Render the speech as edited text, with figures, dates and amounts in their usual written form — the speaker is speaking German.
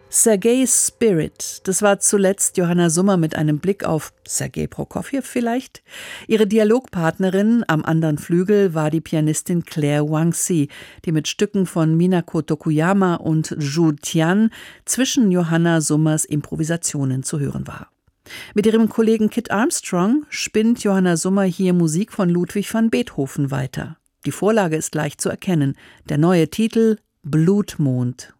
Sergejs Spirit, das war zuletzt Johanna Summer mit einem Blick auf Sergej Prokofjew vielleicht. Ihre Dialogpartnerin am anderen Flügel war die Pianistin Claire Wangxi, die mit Stücken von Minako Tokuyama und Zhu Tian zwischen Johanna Summers Improvisationen zu hören war. Mit ihrem Kollegen Kit Armstrong spinnt Johanna Summer hier Musik von Ludwig van Beethoven weiter. Die Vorlage ist leicht zu erkennen, der neue Titel Blutmond.